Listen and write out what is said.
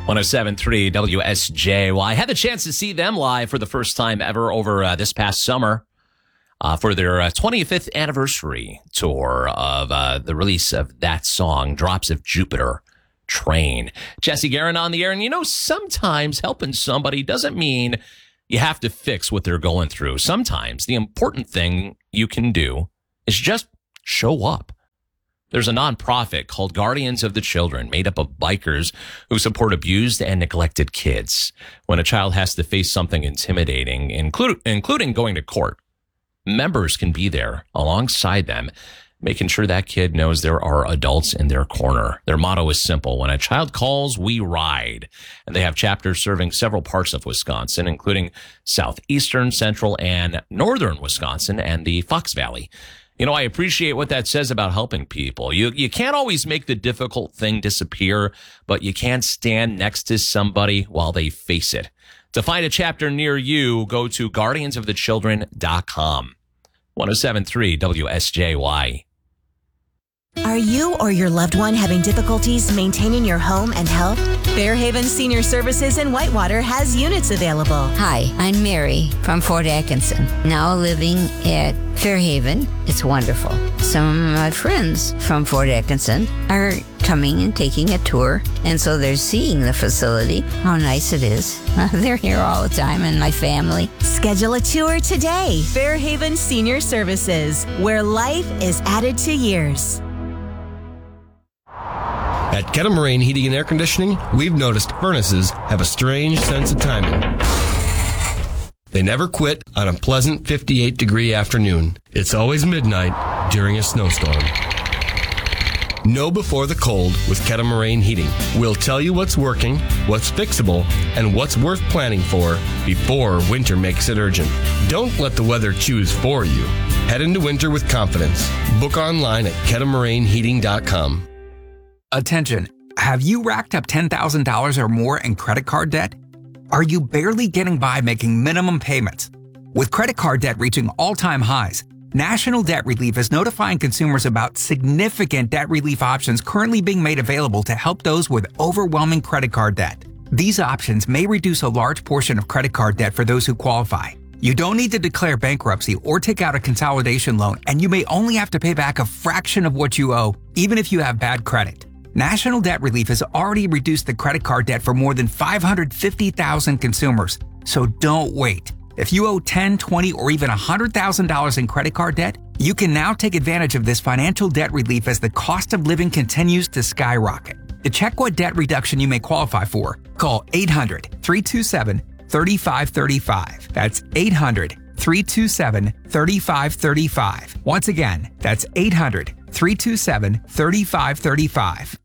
107.3 WSJ. Well, I had the chance to see them live for the first time ever over this past summer for their 25th anniversary tour of the release of that song, Drops of Jupiter Train. Jesse Guerin on the air. And you know, sometimes helping somebody doesn't mean you have to fix what they're going through. Sometimes the important thing you can do is just show up. There's a nonprofit called Guardians of the Children, made up of bikers who support abused and neglected kids. When a child has to face something intimidating, including going to court, members can be there alongside them, making sure that kid knows there are adults in their corner. Their motto is simple: when a child calls, we ride. And they have chapters serving several parts of Wisconsin, including southeastern, central, and northern Wisconsin and the Fox Valley. You know, I appreciate what that says about helping people. You can't always make the difficult thing disappear, but you can stand next to somebody while they face it. To find a chapter near you, go to guardiansofthechildren.com. 107.3 WSJY. Are you or your loved one having difficulties maintaining your home and health? Fairhaven Senior Services in Whitewater has units available. Hi, I'm Mary from Fort Atkinson, now living at Fairhaven. It's wonderful. Some of my friends from Fort Atkinson are coming and taking a tour, and so they're seeing the facility, how nice it is. They're here all the time, and my family. Schedule a tour today. Fairhaven Senior Services, where life is added to years. At Kettle Moraine Heating and Air Conditioning, we've noticed furnaces have a strange sense of timing. They never quit on a pleasant 58-degree afternoon. It's always midnight during a snowstorm. Know before the cold with Kettle Moraine Heating. We'll tell you what's working, what's fixable, and what's worth planning for before winter makes it urgent. Don't let the weather choose for you. Head into winter with confidence. Book online at kettlemoraineheating.com. Attention, have you racked up $10,000 or more in credit card debt? Are you barely getting by making minimum payments? With credit card debt reaching all-time highs, National Debt Relief is notifying consumers about significant debt relief options currently being made available to help those with overwhelming credit card debt. These options may reduce a large portion of credit card debt for those who qualify. You don't need to declare bankruptcy or take out a consolidation loan, and you may only have to pay back a fraction of what you owe, even if you have bad credit. National Debt Relief has already reduced the credit card debt for more than 550,000 consumers, so don't wait. If you owe $10,000, $20,000, or even $100,000 in credit card debt, you can now take advantage of this financial debt relief as the cost of living continues to skyrocket. To check what debt reduction you may qualify for, call 800-327-3535. That's 800-327-3535. Once again, that's 800-327-3535.